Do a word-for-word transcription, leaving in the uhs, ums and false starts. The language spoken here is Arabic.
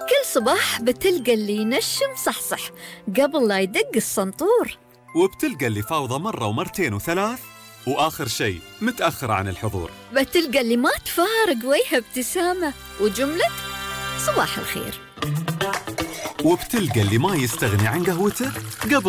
كل صباح بتلقى اللي ينشم صحصح قبل لا يدق السنطور، وبتلقى اللي فاوضة مرة ومرتين وثلاث، وآخر شيء متأخر عن الحضور. بتلقى اللي ما تفارق وجهه ابتسامة وجملة صباح الخير، وبتلقى اللي ما يستغني عن قهوته قبل